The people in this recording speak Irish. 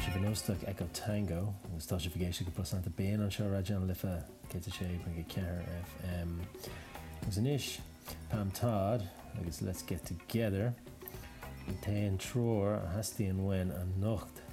si bhóisteach Echo Tango, agus tá si bhgéisi go prosanta béan an seo raidió lifa cé sé go ceathar FM. Agus inis, Pam Todd, agus Let's Get Together, an taon tror a hastíon wen an nocht